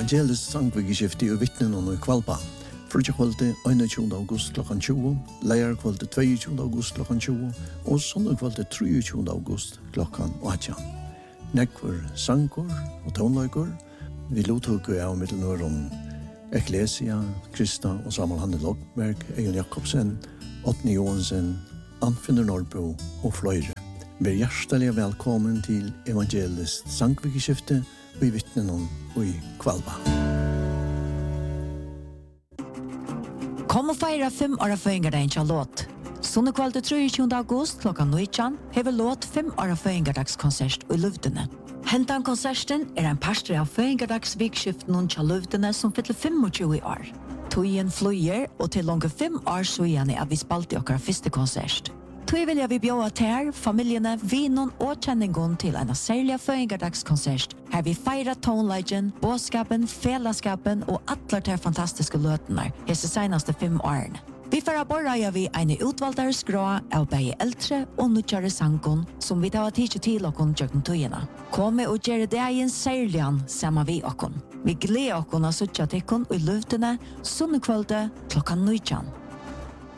Evangelisk sangvigeskifte i vittnen og i Kvalpa. Frutjekvalde 21. august klokkan 20, leierkvalde 22. august klokkan 20 og søndagkvalde 23. august klokkan 18. Nekvar sankor og tonlaikor. Vi lottok av middelnøren Ecclesia, Krista og Samuel Hanne Lokberg, Egil Jakobsen, Åtni Johansen, Anfinner Norrbo og fløyre. Vær hjertelig velkommen til Evangelisk sangvigeskifte og i vittnen og i Kvalpa. Kom og feira 5 år føyngardagen til låt. Sunnekvalde 23. august klokkan 19 hever låt 5 år føyngardagskonsert i Luvdene. Hentan konserten en parster av føyngardagsvikskiften til Luvdene som fyller 25 år. Tøyen flyer og til langt 5 år siden vi spalte okkar første konsert. Tøy vil vi bjøa til familiene, vinon og kjenningen til en særlig føyngardagskonsert her vi feirer tonleggen, båtskapen, felaskapen og alle de fantastiske løtene hese seneste 5 årene. Vi får borra vi en utvalgte skrå av begge eldre og nødgjøre sangen som vi tar tid til åkken tjøkken tøyene. Kom og gjøre det en særlig sammen vi åkken. Vi gleder åkken av suttje til åkken i løftene, sunnekvalde klokkan 19.